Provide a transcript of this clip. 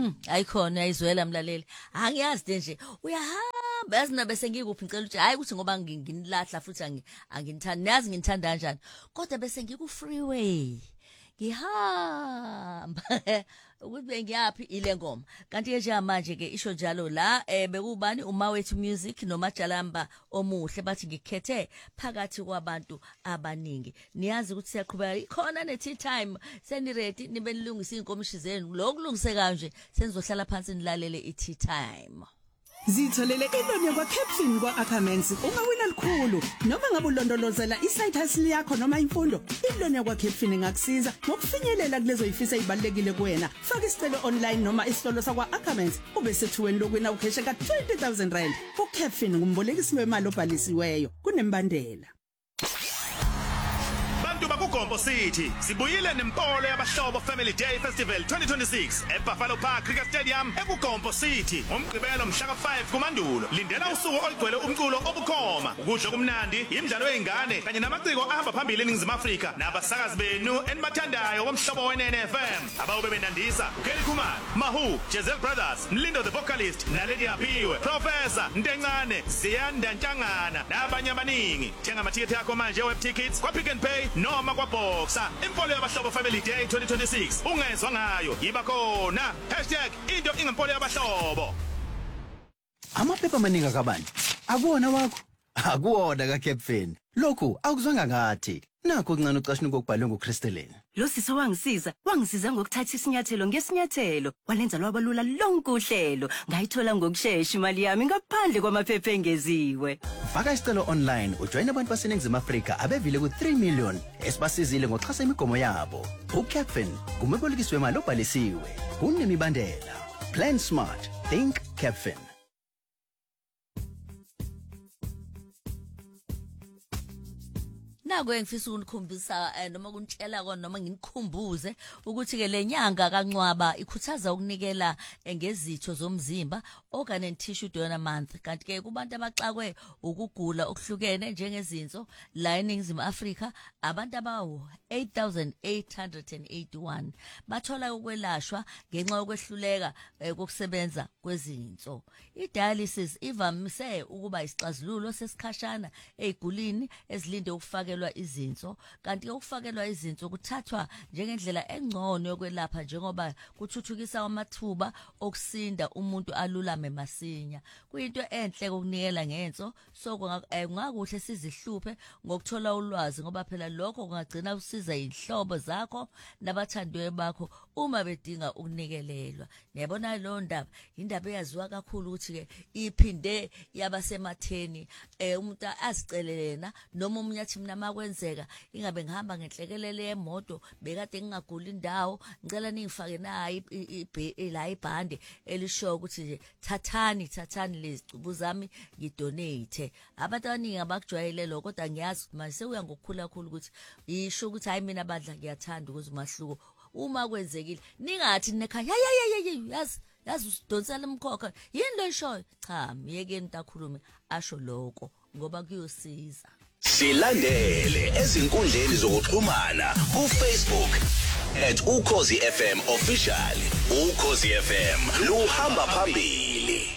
Ayikhona ayizwela mlaleli. Angiyazi nje uyahamba yazi nabe sengikuphi ngicela ukuthi hayi ukuthi ngoba nginilahla futhi anginithandi nazi nginithanda kanjani. Kodwa bese ngiku freeway. Ngihamba ukuthi bengiyapi ile ngoma kanti ke njengamanje ke isho njalo la bekubani uMawethu Music noMajalamba omuhle bathi ngikhethe phakathi kwabantu abaningi niyazi ukuthi siyaqhubeka ikhona ne tea time seni ready nibe nilungisa inkomishi zenu lokulungise kanje senizohlala phansi nilalele i tea time. Zitholele ilonya kwa Captain kwa Ackermans ungawina likhulu noma ngabe ulondolozela iside hustle yakho noma imfundo ilonya kwa Captain ngakusiza ngokufinyelela kulezo ifisa ibalekile kuwena faka isicelo online noma isitolo sakwa Ackermans ube sethuweni lokwina ukheshe ka 20,000 rand ku Captain ngumbolekisi wemali obhalisiweyo kunembandela. Gombo City sibuyile nempolo yabahlobo Family Day Festival 2026 eBuffalo Park Cricket Stadium eKugombo City ngomgqibelo mhla ka5 kuMandulo lindela usuku olugcwele umculo obukhoma ukudla kumnandi imidlalo yeingane kanye namaciko ahamba phambili eNingizimu Afrika nabasakazi benu enibathandayo komhlobo weNFM abawube benandisa uKelly Khumalo Mahu Jezel Brothers Mlindo the vocalist naLady Aphiwe Professor Ntencane Ziyanda Ntshangana nabanye abaningi thenga amathiketi yakho manje web tickets kwa Pick n Pay noma kwa Boxer impolo yabahlobo Family Day 2026 ungezwe ngayo yiba khona #into ingempolo yabahlobo. Amaphepha amaningi akabani akuwona wakho akuwona ka Captain lokhu akuzwanga ngathi nakho kuncane ucashini kokubhalwe nguChristelene. Lo sisa wangisiza ngokuthatha isinyathelo ngesinyathelo walenza lwabalula lonke uhlelo ngayithola ngokusheshsha imali yami ngaphandle kwamaphepha engeziwe. Faka isicelo online ujoin abantu baseNingizimu Afrika abevile ku 3 million esibasizile ngokuxhasa imigomo yabo. uCaptain ngumebolekisi wemali obhalisiwe kunemibandela. Plan smart, think Captain. Nako engifisa ukunikhombisa noma kunitshela kona noma nginikhumbuze ukuthi ke lenyanga kaNcwaba ikhuthaza ukunikela ngezitho zomzimba organ and tissue donor month kanti ke kubantu abaxakwe ukugula okuhlukene njengezinso la eNingizimu Afrika abantu abawo 8881 bathola ukwelashwa ngenxa yokwehluleka kokusebenza kwezinso. I-dialysis ivamise ukuba isixazululo sesikhashana ezigulini ezilinde ukufakelwa izinso kanti ukufakelwa izinso kuthathwa njengendlela engcono yokwelapha njengoba kuthuthukisa amathuba okusinda umuntu alulame masinya. Kuyinto enhle ukunikela ngenso so kungakuhle sizihluphe ngokuthola ulwazi ngoba phela lokho kungagcina usiza inhlobo zakho nabathandwe bakho uma bedinga ukunikelelwa. Niyabona lo ndaba indaba eyaziwa kakhulu ukuthi ke iphinde yabasematheni umuntu azicelelena noma umunyathi mina makwenzeka ingabe ngihamba ngenhlekelele yemoto bekade ngingagula indawo ngicela ningifake nayi la ibhande elisho ukuthi nje thathani lezicubu zami ngidonate. Abantu abaningi abakujwayele lokho kodwa ngiyazi ukuthi manje sekuya ngokukhula kakhulu ukuthi isho ukuthi hayi mina badla ngiyathanda ukuze umahluko uma kwenzekile ningathi nekhaya yazi usidonsela umkhokha yini lo ishoyo cha miyekeni takhulume asho lokho ngoba kuyosiza. Silandele ezinkundleni zokuxhumana ku Facebook @ukhozi FM official. Ukhozi FM luhamba phambili.